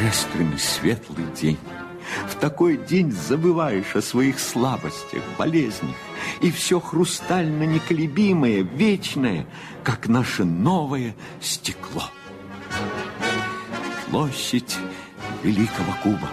торжественный, светлый день. В такой день забываешь о своих слабостях, болезнях, и все хрустально неколебимое, вечное, как наше новое стекло. Площадь Великого Куба.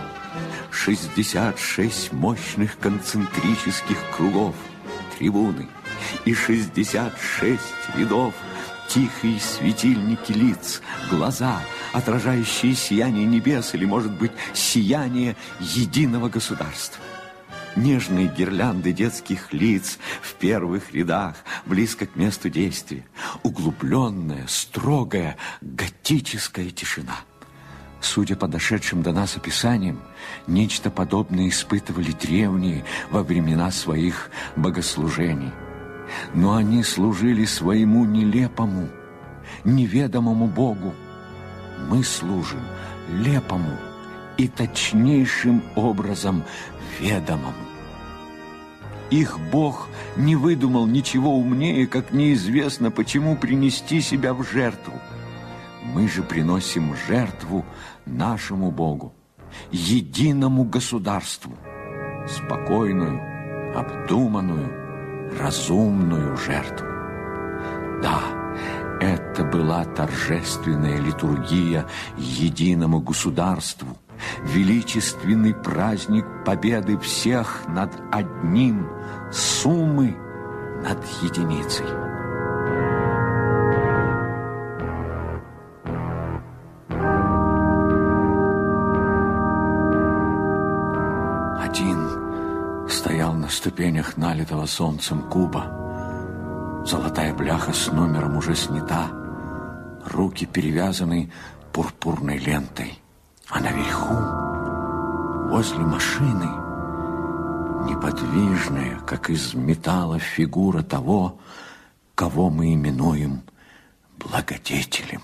66 мощных концентрических кругов, трибуны и 66 рядов, тихие светильники лиц, глаза, отражающие сияние небес или, может быть, сияние единого государства. Нежные гирлянды детских лиц в первых рядах, близко к месту действия. Углубленная, строгая, готическая тишина. Судя по дошедшим до нас описаниям, нечто подобное испытывали древние во времена своих богослужений. Но они служили своему нелепому, неведомому Богу. Мы служим лепому и точнейшим образом ведомому. Их Бог не выдумал ничего умнее, как неизвестно почему принести себя в жертву. Мы же приносим жертву нашему Богу, единому государству, спокойную, обдуманную, разумную жертву. Да, это была торжественная литургия единому государству, величественный праздник победы всех над одним, суммы над единицей. Один стоял на ступенях налитого солнцем куба. Золотая бляха с номером уже снята, руки перевязаны пурпурной лентой. А наверху, возле машины, неподвижная, как из металла, фигура того, кого мы именуем благодетелем.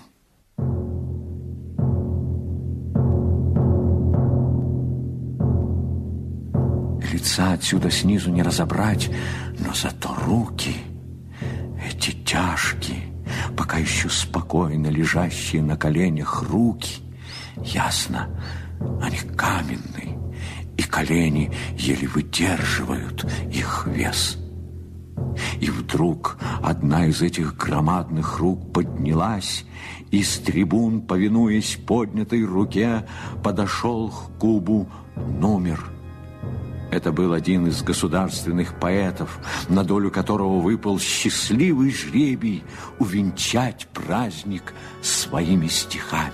Лица отсюда снизу не разобрать, но зато руки, эти тяжкие, пока еще спокойно лежащие на коленях руки, ясно, они каменные, и колени еле выдерживают их вес. И вдруг одна из этих громадных рук поднялась, и с трибун, повинуясь поднятой руке, подошел к кубу номер. Это был один из государственных поэтов, на долю которого выпал счастливый жребий увенчать праздник своими стихами.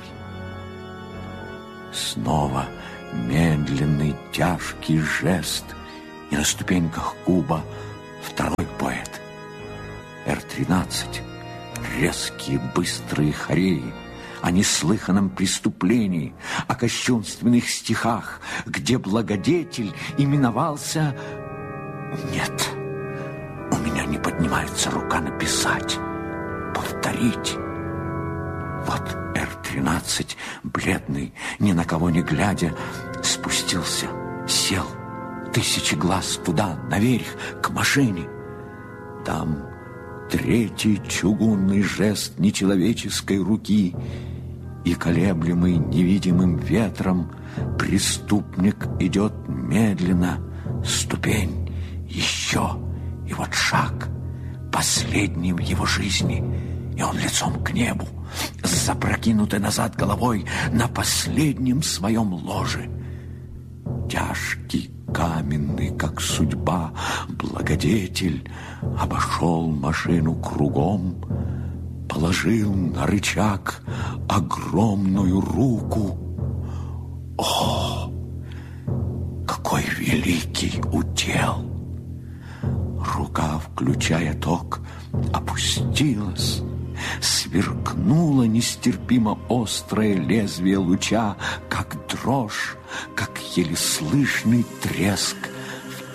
Снова медленный, тяжкий жест, и на ступеньках куба второй поэт. Р-13, резкие, быстрые хореи, о неслыханном преступлении, о кощунственных стихах, где благодетель именовался... Нет, у меня не поднимается рука написать, повторить. Вот Р-13, бледный, ни на кого не глядя, спустился, сел, тысячи глаз туда, наверх, к машине. Там третий чугунный жест нечеловеческой руки, и, колеблемый невидимым ветром, преступник идет медленно, ступень, еще, и вот шаг, последний в его жизни, и он лицом к небу, с запрокинутой назад головой на последнем своем ложе. Тяжкий, каменный, как судьба, благодетель обошел машину кругом, положил на рычаг огромную руку. О, какой великий удел! Рука, включая ток, опустилась, сверкнуло нестерпимо острое лезвие луча, как дрожь, как еле слышный треск